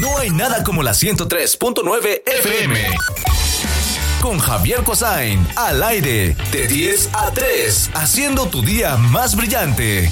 No hay nada como la 103.9 FM. Con Javier Cosain, al aire, de 10 a 3, haciendo tu día más brillante.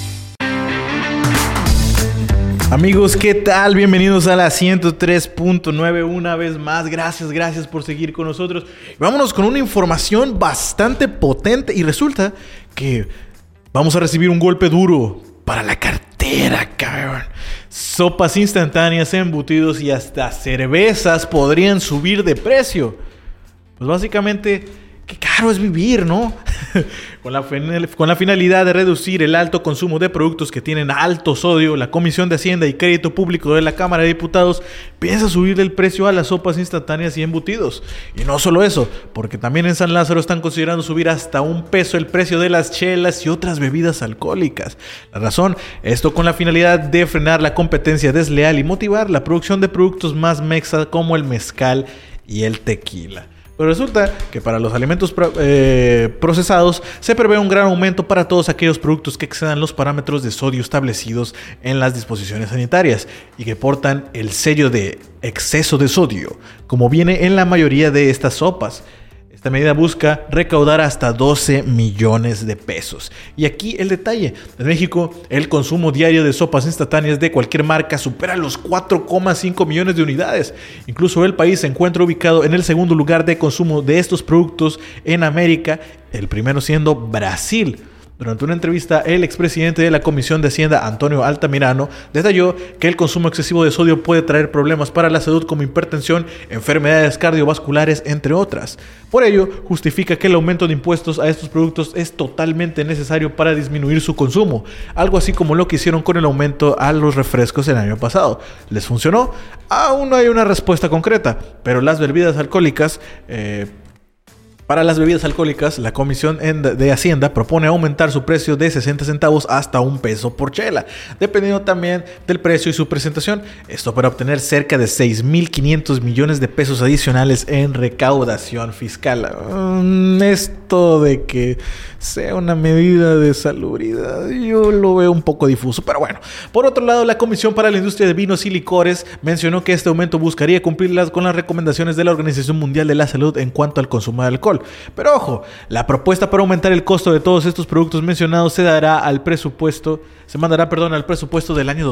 Amigos, ¿qué tal? Bienvenidos a la 103.9 una vez más. Gracias por seguir con nosotros. Vámonos con una información bastante potente y resulta que vamos a recibir un golpe duro para la cartera, cabrón. Sopas instantáneas, embutidos y hasta cervezas podrían subir de precio. Pues básicamente, qué caro es vivir, ¿no? Con la finalidad de reducir el alto consumo de productos que tienen alto sodio, la Comisión de Hacienda y Crédito Público de la Cámara de Diputados piensa subir el precio a las sopas instantáneas y embutidos. Y no solo eso, porque también en San Lázaro están considerando subir hasta $1 el precio de las chelas y otras bebidas alcohólicas. La razón, esto con la finalidad de frenar la competencia desleal y motivar la producción de productos más mexa como el mezcal y el tequila. Pero resulta que para los alimentos procesados se prevé un gran aumento para todos aquellos productos que excedan los parámetros de sodio establecidos en las disposiciones sanitarias y que portan el sello de exceso de sodio, como viene en la mayoría de estas sopas. Esta medida busca recaudar hasta 12 millones de pesos. Y aquí el detalle. En México, el consumo diario de sopas instantáneas de cualquier marca supera los 4,5 millones de unidades. Incluso el país se encuentra ubicado en el segundo lugar de consumo de estos productos en América, el primero siendo Brasil. Durante una entrevista, el expresidente de la Comisión de Hacienda, Antonio Altamirano, detalló que el consumo excesivo de sodio puede traer problemas para la salud como hipertensión, enfermedades cardiovasculares, entre otras. Por ello, justifica que el aumento de impuestos a estos productos es totalmente necesario para disminuir su consumo, algo así como lo que hicieron con el aumento a los refrescos el año pasado. ¿Les funcionó? Aún no hay una respuesta concreta, pero las bebidas alcohólicas... Para las bebidas alcohólicas, la Comisión de Hacienda propone aumentar su precio de 60 centavos hasta $1 por chela, dependiendo también del precio y su presentación. Esto para obtener cerca de 6.500 millones de pesos adicionales en recaudación fiscal. Esto de que sea una medida de salubridad, yo lo veo un poco difuso, pero bueno. Por otro lado, la Comisión para la Industria de Vinos y Licores mencionó que este aumento buscaría cumplir con las recomendaciones de la Organización Mundial de la Salud en cuanto al consumo de alcohol. Pero ojo, la propuesta para aumentar el costo de todos estos productos mencionados se mandará al presupuesto del año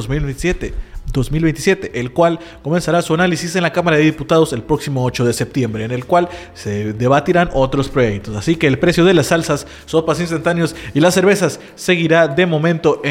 2027, el cual comenzará su análisis en la Cámara de Diputados el próximo 8 de septiembre, en el cual se debatirán otros proyectos. Así que el precio de las salsas, sopas instantáneas y las cervezas seguirá de momento